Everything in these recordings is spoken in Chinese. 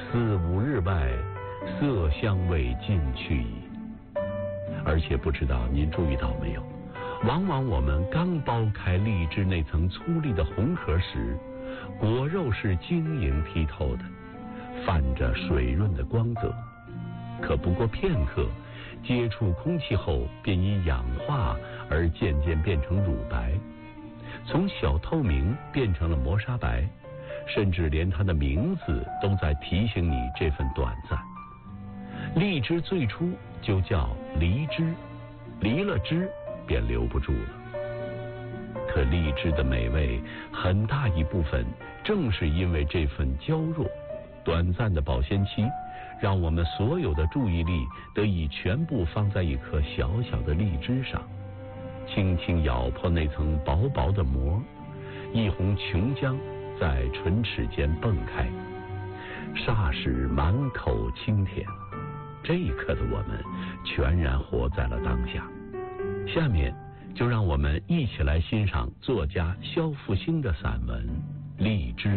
4、5日外，色香味尽去矣。而且不知道您注意到没有，往往我们刚剥开荔枝那层粗粒的红壳时，果肉是晶莹剔透的，泛着水润的光泽。可不过片刻，接触空气后便因氧化而渐渐变成乳白，从小透明变成了磨砂白，甚至连它的名字都在提醒你这份短暂。荔枝最初就叫梨枝，离了枝便留不住了。可荔枝的美味很大一部分正是因为这份娇弱短暂的保鲜期，让我们所有的注意力得以全部放在一颗小小的荔枝上，轻轻咬破那层薄薄的膜，一泓琼浆在唇齿间迸开，霎时满口清甜。这一刻的我们全然活在了当下。下面就让我们一起来欣赏作家萧复兴的散文《荔枝》。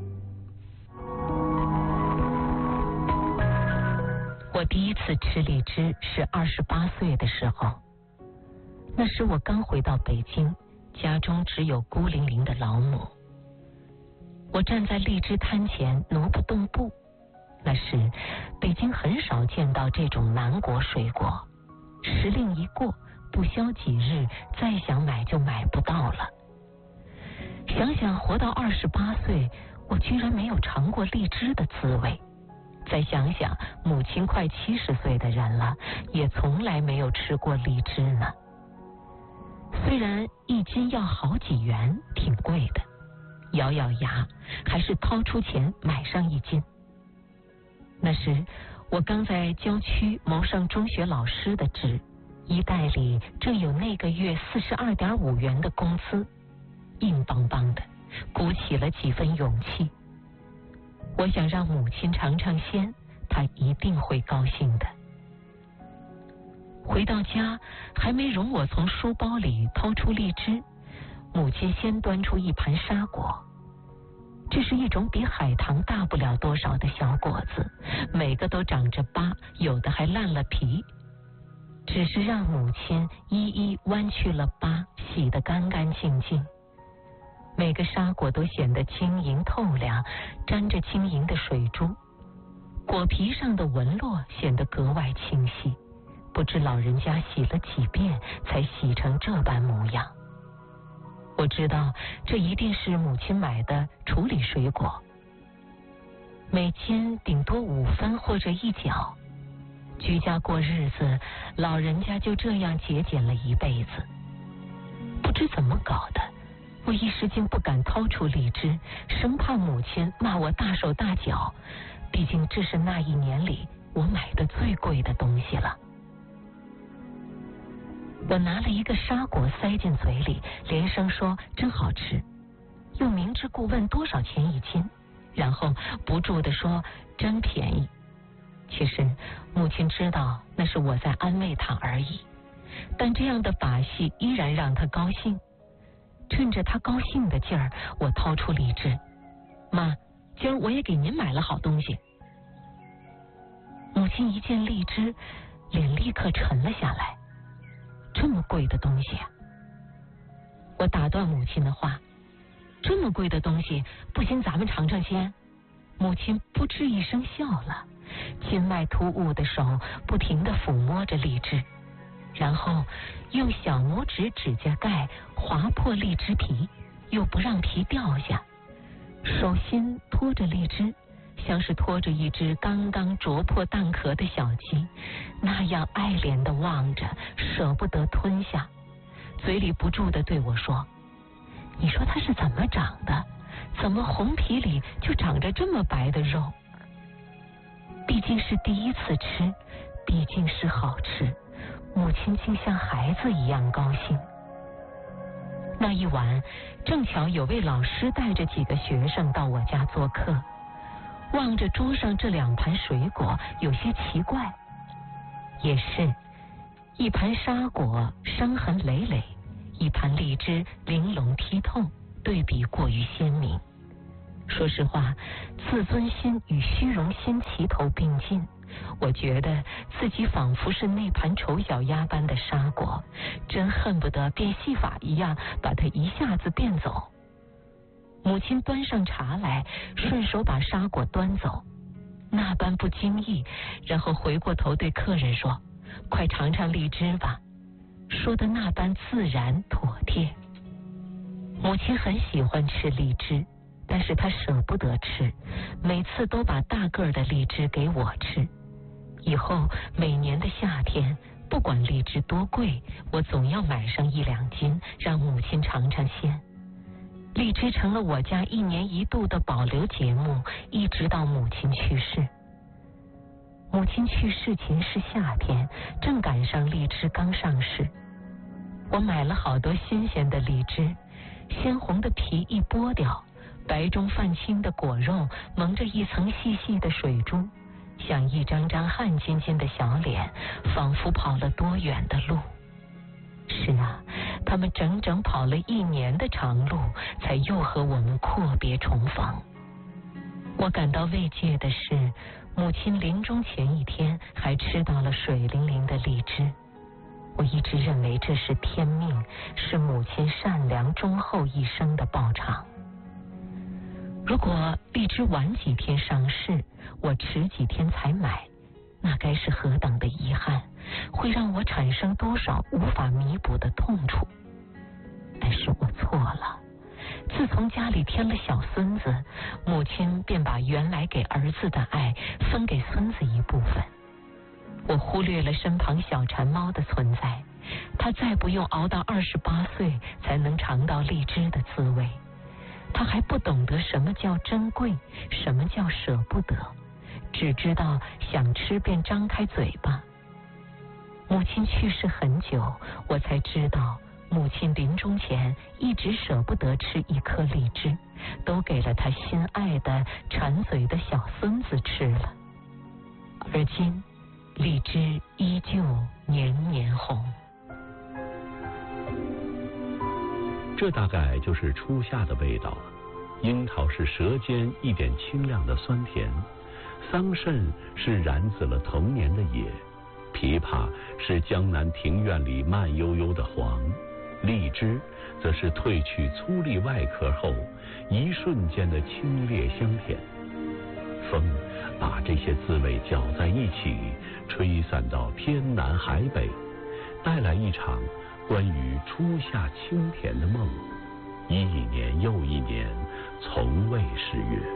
我第一次吃荔枝是28岁的时候，那时我刚回到北京，家中只有孤零零的老母。我站在荔枝摊前挪不动步，那时北京很少见到这种南国水果，时令一过，不消几日，再想买就买不到了。想想活到28岁，我居然没有尝过荔枝的滋味。再想想母亲快70岁的人了，也从来没有吃过荔枝呢。虽然1斤要好几元，挺贵的，咬咬牙还是掏出钱买上1斤。那时我刚在郊区谋上中学老师的职，衣袋里正有那个月42.5元的工资，硬邦邦的，鼓起了几分勇气。我想让母亲尝尝鲜，她一定会高兴的。回到家，还没容我从书包里掏出荔枝，母亲先端出一盘沙果。这是一种比海棠大不了多少的小果子，每个都长着疤，有的还烂了皮。只是让母亲一一剜去了疤，洗得干干净净。每个沙果都显得晶莹透亮，沾着晶莹的水珠，果皮上的纹络显得格外清晰，不知老人家洗了几遍才洗成这般模样。我知道这一定是母亲买的处理水果，每斤顶多5分或者1角。居家过日子，老人家就这样节俭了一辈子。不知怎么搞的，我一时竟不敢掏出荔枝，生怕母亲骂我大手大脚，毕竟这是那1年里我买的最贵的东西了。我拿了一个沙果塞进嘴里，连声说真好吃，又明知故问多少钱1斤，然后不住地说真便宜。其实母亲知道那是我在安慰她而已，但这样的把戏依然让她高兴。趁着她高兴的劲儿，我掏出荔枝，妈，今儿我也给您买了好东西。母亲一见荔枝，脸立刻沉了下来。这么贵的东西啊！我打断母亲的话，这么贵的东西，不行咱们尝尝先。母亲扑哧一声笑了，筋脉突兀的手不停地抚摸着荔枝，然后用小拇指指甲盖划破荔枝皮，又不让皮掉下，手心托着荔枝，像是拖着一只刚刚啄破蛋壳的小鸡，那样爱怜地望着，舍不得吞下，嘴里不住地对我说，你说它是怎么长的？怎么红皮里就长着这么白的肉？毕竟是第一次吃，毕竟是好吃，母亲竟像孩子一样高兴。那一晚正巧有位老师带着几个学生到我家做客，望着桌上这2盘水果有些奇怪。也是，一盘沙果伤痕累累，一盘荔枝玲珑剔透，对比过于鲜明。 说实话，自尊心与虚荣心齐头并进，我觉得自己仿佛是那盘丑小鸭般的沙果，真恨不得变戏法一样把它一下子变走。母亲端上茶来，顺手把沙果端走，那般不经意，然后回过头对客人说：“快尝尝荔枝吧。”说的那般自然妥帖。母亲很喜欢吃荔枝，但是她舍不得吃，每次都把大个儿的荔枝给我吃。以后每年的夏天，不管荔枝多贵，我总要买上1-2斤，让母亲尝尝鲜。荔枝成了我家1年1度的保留节目，一直到母亲去世。母亲去世前是夏天，正赶上荔枝刚上市。我买了好多新鲜的荔枝，鲜红的皮一剥掉，白中泛青的果肉蒙着一层细细的水珠，像一张张汗津津的小脸，仿佛跑了多远的路。是啊，他们整整跑了1年的长路，才又和我们阔别重逢。我感到慰藉的是，母亲临终前一天还吃到了水灵灵的荔枝。我一直认为这是天命，是母亲善良忠厚一生的报偿。如果荔枝晚几天上市，我迟几天才买，那该是何等的遗憾，会让我产生多少无法弥补的痛楚。但是我错了，自从家里添了小孙子，母亲便把原来给儿子的爱分给孙子一部分。我忽略了身旁小馋猫的存在，他再不用熬到28岁才能尝到荔枝的滋味，他还不懂得什么叫珍贵，什么叫舍不得，只知道想吃便张开嘴巴。母亲去世很久，我才知道母亲临终前一直舍不得吃一颗荔枝，都给了她心爱的馋嘴的小孙子吃了。而今荔枝依旧年年红。 这大概就是初夏的味道了。樱桃是舌尖一点清亮的酸甜，桑葚是染紫了童年的野，枇杷是江南庭院里慢悠悠的黄，荔枝则是褪去粗粝外壳后一瞬间的清冽香甜。风把这些滋味搅在一起，吹散到天南海北，带来一场关于初夏清甜的梦，一年又一年，从未失约。